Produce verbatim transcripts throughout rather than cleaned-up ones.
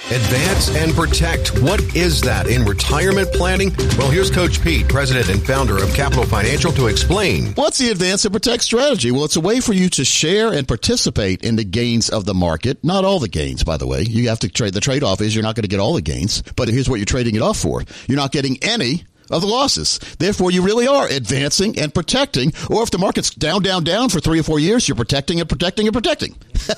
Advance and protect. What is that in retirement planning? Well, here's Coach Pete, president and founder of Capital Financial, to explain. What's the advance and protect strategy? Well, it's a way for you to share and participate in the gains of the market. Not all the gains, by the way. You have to trade. The trade-off is you're not going to get all the gains, but here's what you're trading it off for. You're not getting any of the losses. Therefore, you really are advancing and protecting. Or if the market's down, down, down for three or four years, you're protecting and protecting and protecting.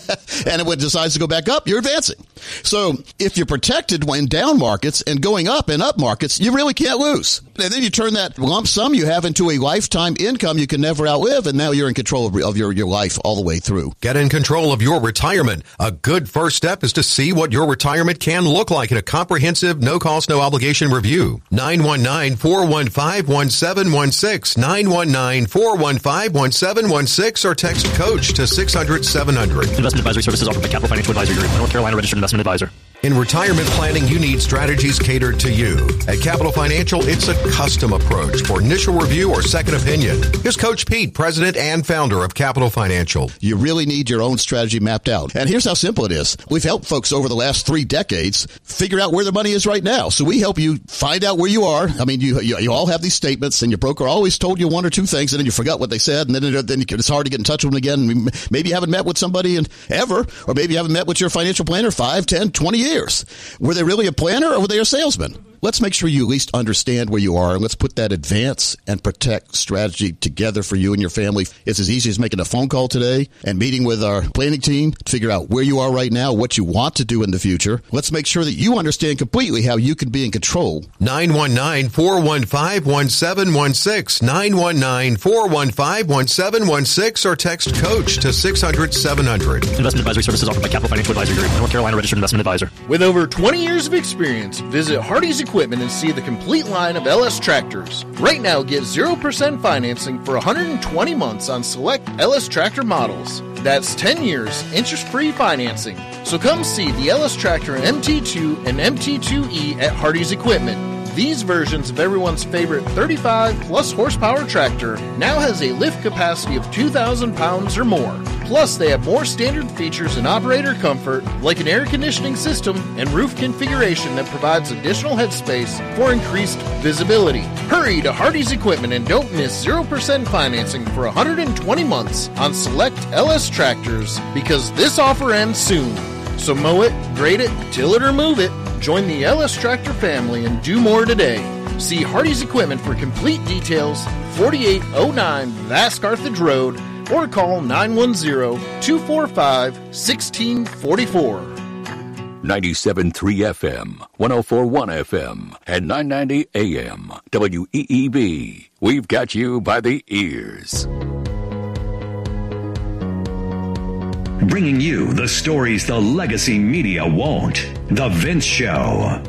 And when it decides to go back up, you're advancing. So if you're protected when down markets and going up in up markets, you really can't lose. And then you turn that lump sum you have into a lifetime income you can never outlive, and now you're in control of, of your, your life all the way through. Get in control of your retirement. A good first step is to see what your retirement can look like in a comprehensive, no-cost, no-obligation review. nine one nine, four one five, one seven one six, nine one nine, four one five, one seven one six, or text COACH to six hundred, seven hundred. Investment advisory services offered by Capital Financial Advisory Group, North Carolina registered investment advisor. In retirement planning, you need strategies catered to you. At Capital Financial, it's a custom approach for initial review or second opinion. Here's Coach Pete, president and founder of Capital Financial. You really need your own strategy mapped out. And here's how simple it is. We've helped folks over the last three decades figure out where their money is right now. So we help you find out where you are. I mean, you you, you all have these statements, and your broker always told you one or two things, and then you forgot what they said, and then, it, then it's hard to get in touch with them again. Maybe you haven't met with somebody in ever, or maybe you haven't met with your financial planner five, ten, twenty years. Were they really a planner, or were they a salesman? Let's make sure you at least understand where you are, and let's put that advance and protect strategy together for you and your family. It's as easy as making a phone call today and meeting with our planning team to figure out where you are right now, what you want to do in the future. Let's make sure that you understand completely how you can be in control. nine one nine, four one five, one seven one six, nine one nine, four one five, one seven one six, or text COACH to six hundred, seven hundred. Investment advisory services offered by Capital Financial Advisory Group, North Carolina registered investment advisor. With over twenty years of experience, visit Hardy's Equipment and see the complete line of L S tractors. Right now, get zero percent financing for one hundred twenty months on select L S tractor models. That's ten years interest-free financing. So come see the L S Tractor M T two and M T two E at Hardy's Equipment. These versions of everyone's favorite thirty-five plus horsepower tractor now has a lift capacity of two thousand pounds or more. Plus, they have more standard features and operator comfort, like an air conditioning system and roof configuration that provides additional headspace for increased visibility. Hurry to Hardy's Equipment and don't miss zero percent financing for one hundred twenty months on select L S tractors, because this offer ends soon. So mow it, grade it, till it or move it. Join the L S Tractor family and do more today. See Hardy's Equipment for complete details, forty-eight oh nine Vask Carthage Road, or call nine one zero, two four five, one six four four. ninety-seven point three F M, one oh four point one F M, and nine ninety A M. W E E B. We've got you by the ears. Bringing you the stories the legacy media won't. The Vince Show.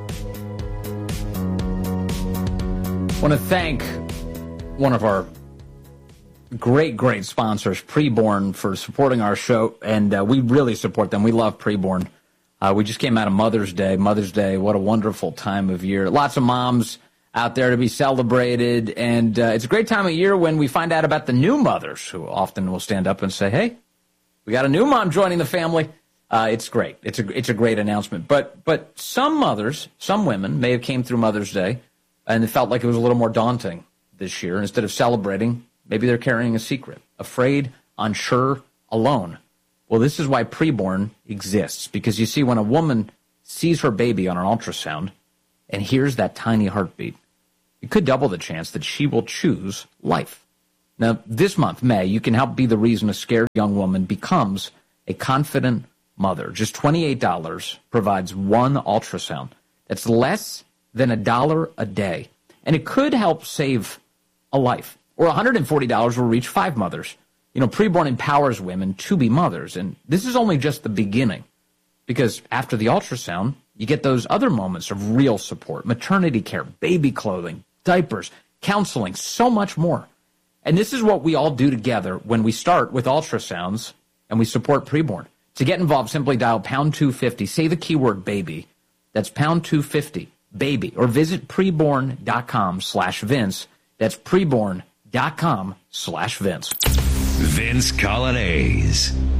I want to thank one of our great, great sponsors, Preborn, for supporting our show, and uh, we really support them. We love Preborn. Uh, we just came out of Mother's Day. Mother's Day, what a wonderful time of year. Lots of moms out there to be celebrated, and uh, it's a great time of year when we find out about the new mothers who often will stand up and say, hey, we got a new mom joining the family. Uh, it's great. It's a it's a great announcement. But but some mothers, some women may have came through Mother's Day and it felt like it was a little more daunting this year. Instead of celebrating, maybe they're carrying a secret, afraid, unsure, alone. Well, this is why Preborn exists. Because you see, when a woman sees her baby on an ultrasound and hears that tiny heartbeat, it could double the chance that she will choose life. Now, this month, May, you can help be the reason a scared young woman becomes a confident mother. Just twenty-eight dollars provides one ultrasound. That's less than a dollar a day. And it could help save a life. Or one hundred forty dollars will reach five mothers. You know, Preborn empowers women to be mothers. And this is only just the beginning. Because after the ultrasound, you get those other moments of real support. Maternity care, baby clothing, diapers, counseling, so much more. And this is what we all do together when we start with ultrasounds and we support Preborn. To get involved, simply dial pound two fifty. Say the keyword baby. That's pound two fifty, baby. Or visit preborn.com slash Vince. That's preborn.com slash Vince. Vince Colonnese.